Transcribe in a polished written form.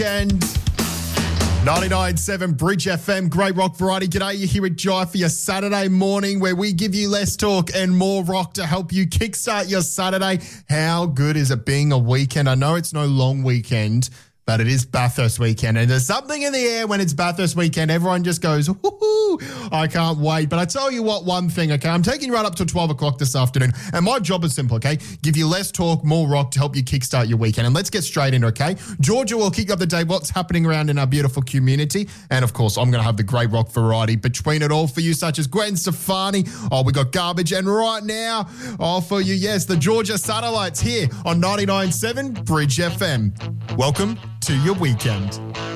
And 99.7 Bridge FM, great rock variety. G'day, you're here with Jai for your Saturday morning where we give you less talk and more rock to help you kickstart your Saturday. How good is it being a weekend? I know it's no long weekend, but it is Bathurst weekend. And there's something in the air when it's Bathurst weekend. Everyone just goes, woohoo, I can't wait. But I tell you what, one thing, okay? I'm taking you right up to 12 o'clock this afternoon. And my job is simple, okay? Give you less talk, more rock to help you kickstart your weekend. And let's get straight into it, okay? Georgia will kick up the day, what's happening around in our beautiful community. And, of course, I'm going to have the great rock variety between it all for you, such as Gwen Stefani. Oh, we got garbage. And right now, for you, yes, the Georgia Satellites here on 99.7 Bridge FM. Welcome to your weekend.